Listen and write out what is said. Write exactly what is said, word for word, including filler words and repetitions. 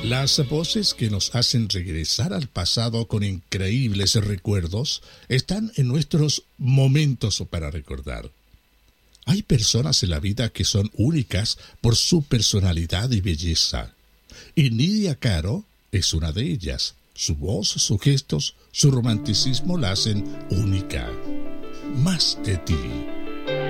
Las voces que nos hacen regresar al pasado con increíbles recuerdos están en nuestros momentos para recordar. Hay personas en la vida que son únicas por su personalidad y belleza. Y Nidia Caro es una de ellas. Su voz, sus gestos, su romanticismo la hacen única. Más de ti.